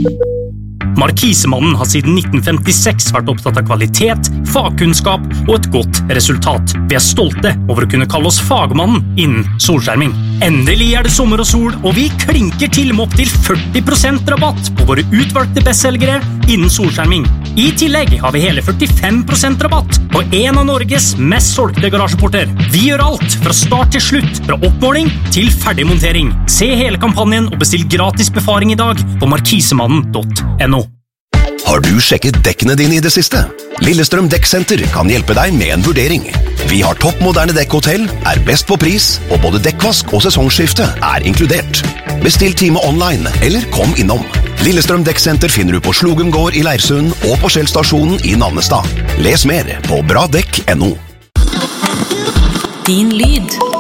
Markisemannen har siden 1956 vært opptatt av kvalitet, fagkunnskap og et godt resultat. Vi er stolte over å kunne kalle oss fagmannen innen solskjerming. Endelig er det sommer og sol, og vi klinker til med opp til 40% rabatt på våre utvalgte bestselgere innen solskjerming. I tillegg har vi hele 45% rabatt på en av Norges mest solgte garasjeporter. Vi gjør alt fra start til slutt, fra oppmåling til ferdigmontering. Se hele kampanjen og bestill gratis befaring i dag på markisemannen.no. Har du sjekket dekkene dine i det siste? Lillestrøm Dekksenter kan hjelpe deg med en vurdering. Vi har toppmoderne dekkhotell, er best på pris, og både dekkvask og sesongskifte er inkludert. Bestill time online, eller kom innom. Lillestrøm Dekksenter finner du på Slogum gård i Leirsund og på Skjellstasjonen i Nannestad. Les mer på bradekk.no. Din lyd.